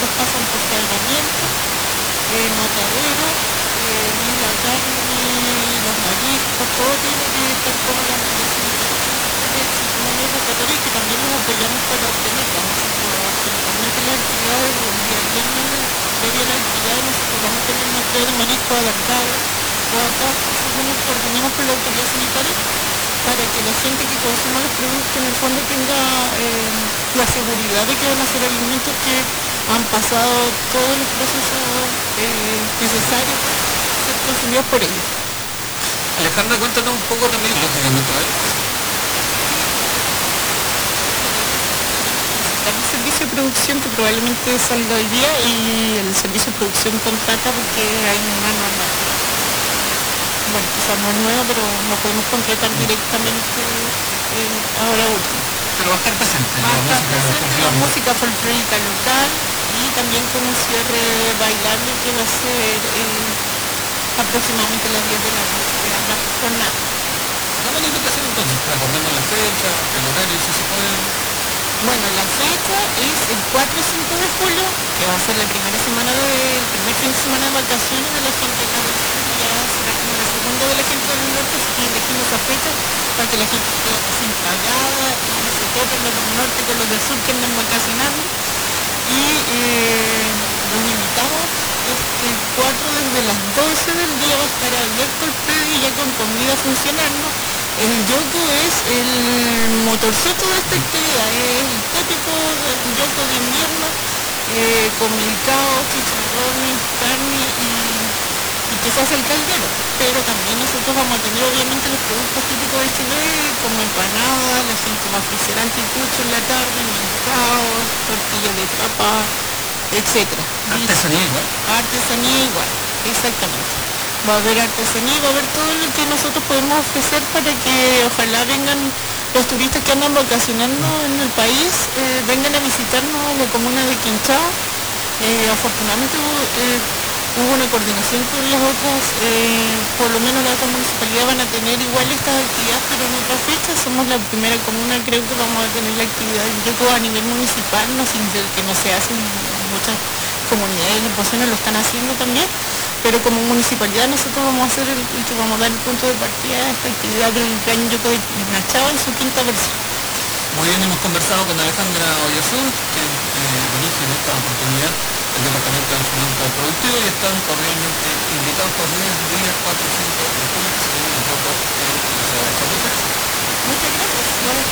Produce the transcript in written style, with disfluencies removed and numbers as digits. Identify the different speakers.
Speaker 1: nosotros pasan por saneamiento, matadero, y la carne, los mariscos, todo tiene que estar como la necesidad de rescatadores que también los apoyamos para obtenerla. Nosotros, principalmente las actividades, el día viernes, previo a la actividad, nosotros vamos a tener una entrega de marisco adaptado, según nos coordinamos con la autoridad sanitaria, para que la gente que consuma los productos en el fondo tenga la seguridad de que van a ser alimentos que han pasado todos los procesos necesarios para ser consumidos por ellos.
Speaker 2: Alejandra, cuéntanos un poco también los alimentos.
Speaker 1: El servicio de producción que probablemente salga hoy día y el servicio de producción contrata porque hay una normativa. Bueno, quizás no es nueva, pero no podemos contratar directamente ahora último.
Speaker 2: Pero va a estar presente.
Speaker 1: Va a estar presente la música folclórica local y también con un cierre bailable que va a ser aproximadamente las 10 de la noche de ambas jornadas.
Speaker 2: Dame la invitación entonces, recordemos la fecha, el horario, si se puede.
Speaker 1: Bueno, la fecha es el 4 y 5 de julio, que va a ser la primera semana el primer fin de semana de vacaciones de la gente acá del sur, y ya será como la segunda de la gente del norte, así que elegimos esa fecha para que la gente esté así pagada y se topen los del norte con los del sur que andan vacacionando. Y los invitamos, el 4 desde las 12 del día va a estar abierto el predio ya con comida funcionando. El yoco es el motorcito de esta actividad, es el típico yoco de invierno, con milcao, chicharrones, carne y que se hace el caldero. Pero también nosotros vamos a tener obviamente los productos típicos de Chile, como empanadas, la gente va a ofrecer anticucho en la tarde, milcao, tortilla de papa, etcétera.
Speaker 2: Artesanía igual.
Speaker 1: Artesanía igual, exactamente. Va a haber artesanía, va a haber todo lo que nosotros podemos ofrecer para que ojalá vengan los turistas que andan vacacionando en el país, vengan a visitarnos a la comuna de Quinchao. Afortunadamente hubo una coordinación con las otras, por lo menos las otras municipalidades van a tener igual estas actividades, pero en otra fecha. Somos la primera comuna, creo que vamos a tener la actividad a nivel municipal, que no se hace en muchas comunidades de Pocenas lo están haciendo también, pero como municipalidad nosotros vamos a ser el que vamos a dar el punto de partida a esta actividad del Gran Yoco de Nachao en su quinta versión.
Speaker 2: Muy bien, hemos conversado con Alejandra Ollazún, que dirige en esta oportunidad el Departamento de Fomento Productivo, y están cordialmente invitados por 10 días, 4 y 5 de julio, que se viene un poco en la ciudad de Chapultepec.
Speaker 1: Muchas gracias.